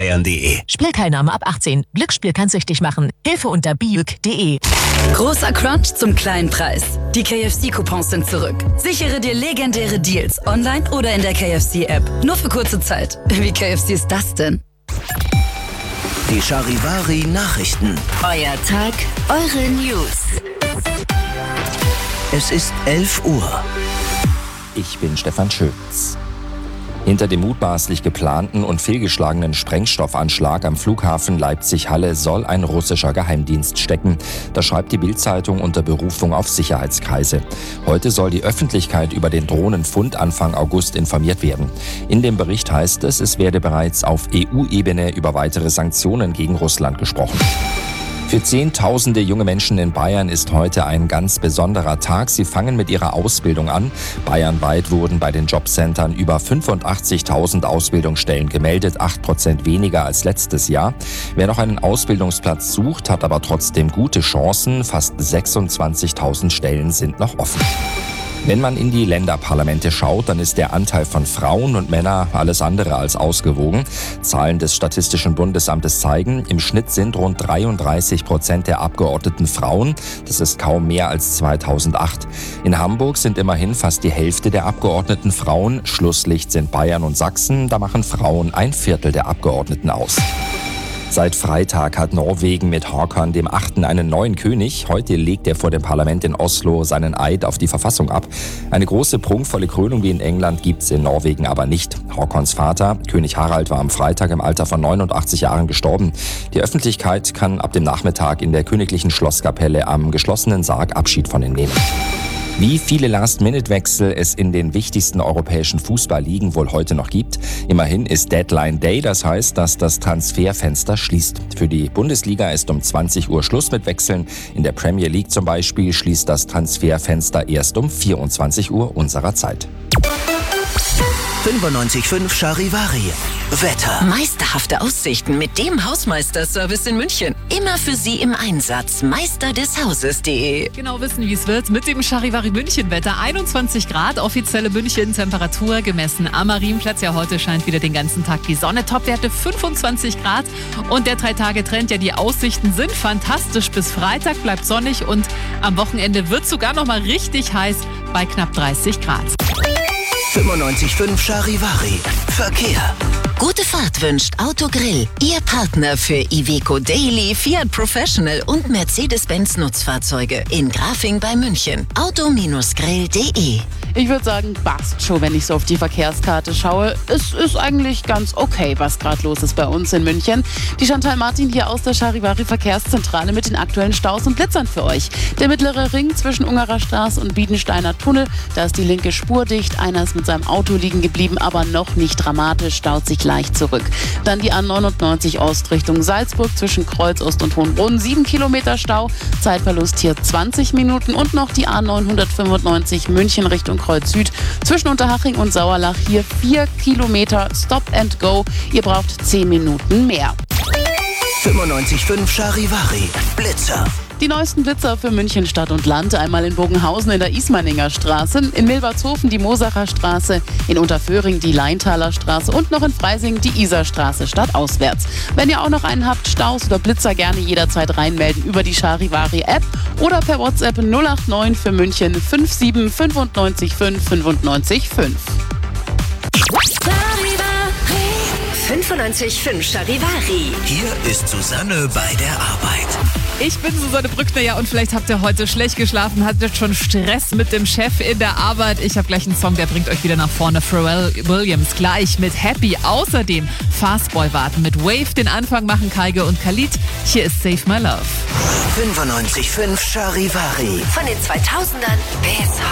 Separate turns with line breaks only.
rheinland-bayern.de.
Spielteilnahme ab 18. Glücksspiel kann süchtig machen. Hilfe unter biüg.de.
Großer Crunch zum kleinen Preis. Die KFC-Coupons sind zurück. Sichere dir legendäre Deals online oder in der KFC-App. Nur für kurze Zeit. Wie KFC ist das denn?
Die Charivari-Nachrichten.
Euer Tag, eure News.
Es ist 11 Uhr.
Ich bin Stefan Schütz. Hinter dem mutmaßlich geplanten und fehlgeschlagenen Sprengstoffanschlag am Flughafen Leipzig-Halle soll ein russischer Geheimdienst stecken. Das schreibt die Bild-Zeitung unter Berufung auf Sicherheitskreise. Heute soll die Öffentlichkeit über den Drohnenfund Anfang August informiert werden. In dem Bericht heißt es werde bereits auf EU-Ebene über weitere Sanktionen gegen Russland gesprochen. Für Zehntausende junge Menschen in Bayern ist heute ein ganz besonderer Tag. Sie fangen mit ihrer Ausbildung an. Bayernweit wurden bei den Jobcentern über 85.000 Ausbildungsstellen gemeldet, 8% weniger als letztes Jahr. Wer noch einen Ausbildungsplatz sucht, hat aber trotzdem gute Chancen. Fast 26.000 Stellen sind noch offen. Wenn man in die Länderparlamente schaut, dann ist der Anteil von Frauen und Männern alles andere als ausgewogen. Zahlen des Statistischen Bundesamtes zeigen, im Schnitt sind rund 33% der Abgeordneten Frauen. Das ist kaum mehr als 2008. In Hamburg sind immerhin fast die Hälfte der Abgeordneten Frauen. Schlusslicht sind Bayern und Sachsen. Da machen Frauen 1/4 der Abgeordneten aus. Seit Freitag hat Norwegen mit Håkon dem 8. einen neuen König. Heute legt er vor dem Parlament in Oslo seinen Eid auf die Verfassung ab. Eine große, prunkvolle Krönung wie in England gibt's in Norwegen aber nicht. Håkons Vater, König Harald, war am Freitag im Alter von 89 Jahren gestorben. Die Öffentlichkeit kann ab dem Nachmittag in der königlichen Schlosskapelle am geschlossenen Sarg Abschied von ihm nehmen. Wie viele Last-Minute-Wechsel es in den wichtigsten europäischen Fußballligen wohl heute noch gibt. Immerhin ist Deadline Day, das heißt, dass das Transferfenster schließt. Für die Bundesliga ist um 20 Uhr Schluss mit Wechseln. In der Premier League zum Beispiel schließt das Transferfenster erst um 24 Uhr unserer Zeit.
95.5 Charivari. Wetter.
Meisterhafte Aussichten mit dem Hausmeisterservice in München. Immer für Sie im Einsatz. Meisterdeshauses.de.
Genau wissen, wie es wird mit dem Charivari München Wetter. 21 Grad, offizielle München-Temperatur gemessen am Marienplatz. Ja, heute scheint wieder den ganzen Tag die Sonne. Topwerte 25 Grad. Und der 3-Tage-Trend, ja, die Aussichten sind fantastisch. Bis Freitag bleibt sonnig und am Wochenende wird sogar noch mal richtig heiß bei knapp 30 Grad.
95.5 Charivari. Verkehr.
Gute Fahrt wünscht Autogrill. Ihr Partner für Iveco Daily, Fiat Professional und Mercedes-Benz Nutzfahrzeuge in Grafing bei München. Auto-grill.de.
Ich würde sagen, passt schon, wenn ich so auf die Verkehrskarte schaue. Es ist eigentlich ganz okay, was gerade los ist bei uns in München. Die Chantal Martin hier aus der Charivari Verkehrszentrale mit den aktuellen Staus und Blitzern für euch. Der mittlere Ring zwischen Ungerer Straße und Biedensteiner Tunnel, da ist die linke Spur dicht. Einer ist mit seinem Auto liegen geblieben, aber noch nicht dramatisch, staut sich leicht zurück. Dann die A99 Ost Richtung Salzburg zwischen Kreuzost und Hohenbrunn, 7 Kilometer Stau, Zeitverlust hier 20 Minuten und noch die A995 München Richtung Kreuz Süd zwischen Unterhaching und Sauerlach, hier 4 Kilometer Stop and Go. Ihr braucht 10 Minuten mehr.
95.5 Charivari. Blitzer.
Die neuesten Blitzer für München Stadt und Land. Einmal in Bogenhausen in der Ismaninger Straße, in Milbertshofen die Mosacher Straße, in Unterföhring die Leintaler Straße und noch in Freising die Isarstraße stadtauswärts. Wenn ihr auch noch einen habt, Staus oder Blitzer, gerne jederzeit reinmelden über die Charivari App oder per WhatsApp 089 für München 57 95 5 95 5.
95.5 Charivari.
Hier ist Susanne bei der Arbeit.
Ich bin Susanne Brückner, ja, und vielleicht habt ihr heute schlecht geschlafen, hattet schon Stress mit dem Chef in der Arbeit. Ich habe gleich einen Song, der bringt euch wieder nach vorne. Pharrell Williams gleich mit Happy. Außerdem Fastboy warten mit Wave. Den Anfang machen Kaige und Khalid. Hier ist Save My Love.
95.5 Charivari.
Von den 2000ern bis